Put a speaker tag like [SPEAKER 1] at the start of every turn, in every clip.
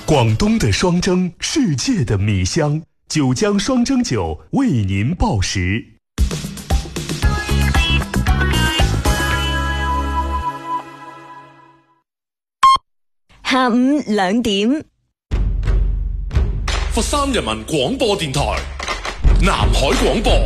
[SPEAKER 1] 广东的双蒸，世界的米香，九江双蒸酒为您报时。
[SPEAKER 2] 下午2點，
[SPEAKER 3] 佛山人民廣播電台南海廣播，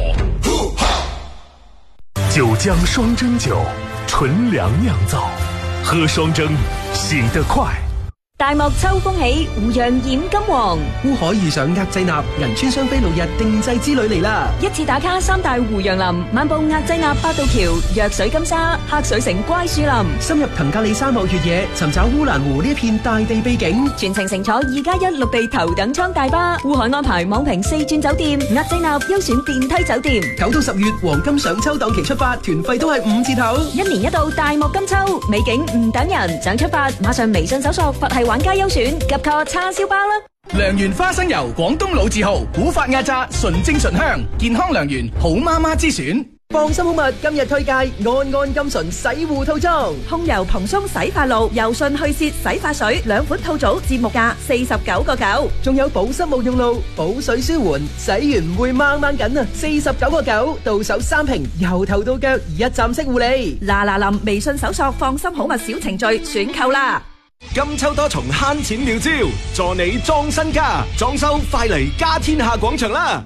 [SPEAKER 1] 九江雙蒸酒，純糧釀造，喝雙蒸醒得快。
[SPEAKER 2] 大漠秋風起，湖洋染金黃。
[SPEAKER 4] 烏海遇上額濟納銀川雙飛6日定製之旅嚟啦！
[SPEAKER 2] 一次打卡3大湖洋林，漫步額濟納八道橋、藥水金沙、黑水城乖樹林，
[SPEAKER 4] 深入騰格里沙漠越野，尋找烏蘭湖呢一片大地秘景。
[SPEAKER 2] 全程乘坐2+1陸地頭等艙大巴，烏海安排網評4轉酒店，額濟納優選電梯酒店。
[SPEAKER 4] 9到10月黃金賞秋檔期出發，團費都係5折頭。
[SPEAKER 2] 一年一度大漠金秋，美景唔等人，想出發馬上微信搜索佛系玩家優選，及個叉燒包啦！
[SPEAKER 5] 良緣花生油，廣東老字號，古法壓榨，純正純香，健康良緣，好媽媽之選。
[SPEAKER 4] 放心好物今日推介安安金純洗護套裝，
[SPEAKER 2] 控油蓬鬆洗髮露、柔順去屑洗髮水2款套組，節目價49.9，
[SPEAKER 4] 仲有保濕沐浴露、補水舒緩，洗完唔會掹掹緊啊！49.9，到手3瓶，由頭到腳一站式護理。
[SPEAKER 2] 嗱臨微信搜索放心好物小程序選購啦！
[SPEAKER 6] 金秋多重慳錢妙招，助你裝身家，裝修快嚟家天下廣場啦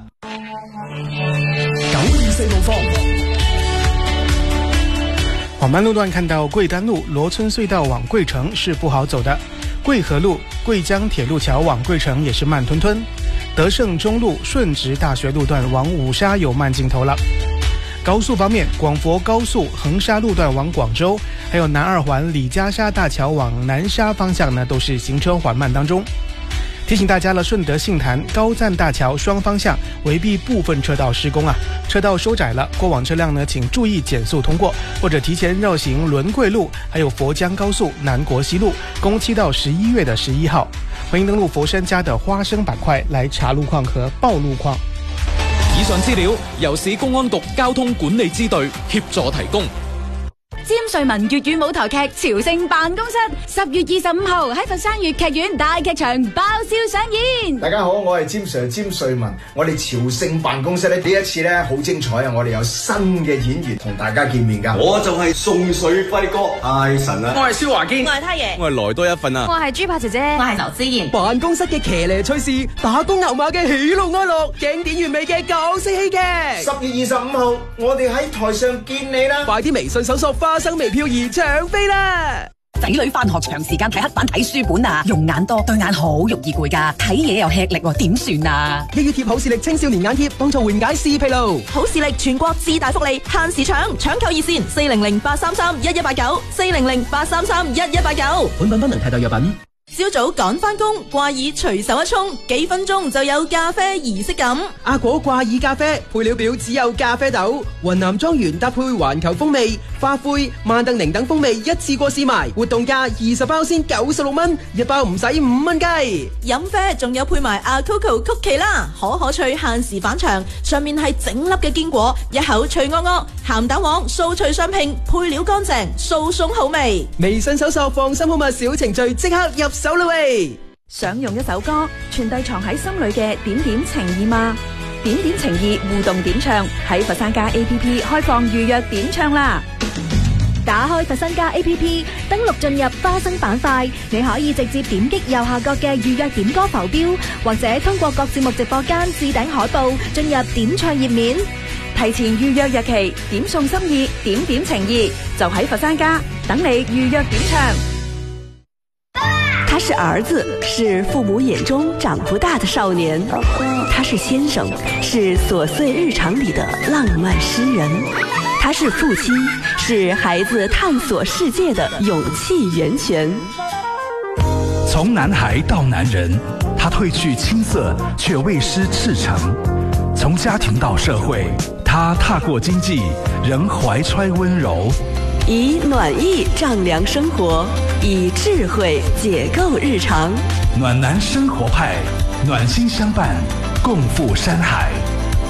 [SPEAKER 6] ！924路況。
[SPEAKER 7] 缓慢路段看到桂丹路罗村隧道往桂城是不好走的，桂河路桂江铁路桥往桂城也是慢吞吞，德胜中路顺直大学路段往五沙有慢镜头了。高速方面，广佛高速横沙路段往广州，还有南2环李家沙大桥往南沙方向呢，都是行车缓慢当中。提醒大家了，顺德杏坛高赞大桥双方向围蔽部分车道施工啊，车道收窄了，过往车辆呢请注意减速通过，或者提前绕行伦桂路，还有佛江高速南国西路，公期到11月11号。欢迎登录佛山家的花生板块来查路況和報路況。
[SPEAKER 8] 以上資料由市公安局交通管理支隊協助提供。
[SPEAKER 9] 詹瑞文粵語舞台劇《朝聖辦公室》10月25號喺佛山粵劇院大劇場爆笑上演。
[SPEAKER 10] 大家好，我係詹 Sir 詹瑞文。我哋朝聖辦公室呢一次呢好精彩啊！我哋有新嘅演員同大家見面㗎。
[SPEAKER 11] 我就係宋水輝哥，太神啦！
[SPEAKER 5] 我係蕭華堅，
[SPEAKER 9] 我係太爺，
[SPEAKER 8] 我係來多一份啊！
[SPEAKER 9] 我係豬扒姐姐，我係劉思妍。
[SPEAKER 4] 辦公室嘅騎呢趣事，打工牛馬嘅喜怒哀樂，經典完美嘅港式戲劇。
[SPEAKER 10] 10月25號，我哋喺台上見你啦！
[SPEAKER 4] 快啲微信搜索花生微漂兒搶飛啦！
[SPEAKER 12] 仔女返學長時間睇黑板睇書本啊，用眼多對眼好容易攰㗎，睇嘢又吃力喎，點算啊
[SPEAKER 4] ？1月貼好視力青少年眼貼，幫助緩解視疲勞。
[SPEAKER 2] 好視力全國自大福利，限時搶購熱線400-833-1189，400-833-1189。
[SPEAKER 4] 本品不能替代藥品。
[SPEAKER 2] 朝早趕返工，掛耳隨手一沖，幾分鐘就有咖啡儀式感。
[SPEAKER 4] 阿果掛耳咖啡配料表只有咖啡豆、雲南莊園搭配環球風味、花灰、曼特寧等風味一次過試埋，活動價20包先96蚊，一包唔使5蚊雞。
[SPEAKER 2] 飲啡仲有配埋阿 Coco 曲奇啦，可脆限時返場，上面係整粒嘅堅果，一口脆噏噏，鹹蛋黃酥脆相拼，配料乾淨，酥鬆好味。
[SPEAKER 4] 微信搜索放心好物小程序，即刻入手啦喂！
[SPEAKER 2] 想用一首歌傳遞藏喺心裏嘅點點情意嗎？點點情意互動點唱喺佛山家 APP 開放預約點唱啦！打開佛山家 APP， 登錄進入花生板塊，你可以直接點擊右下角嘅預約點歌浮標，或者通過各節目直播間置頂海報進入點唱頁面，提前預約日期，點送心意，點點情意，就喺佛山家等你預約點唱。
[SPEAKER 13] 他是兒子，是父母眼中長不大的少年；他是先生，是瑣碎日常裡的浪漫詩人；他是父親，是孩子探索世界的勇氣源泉。
[SPEAKER 14] 從男孩到男人，他褪去青澀，卻未失赤誠；從家庭到社會，他踏過經濟，仍懷揣溫柔。
[SPEAKER 13] 以暖意丈量生活，以智慧解構日常。
[SPEAKER 14] 暖男生活派，暖心相伴，共赴山海。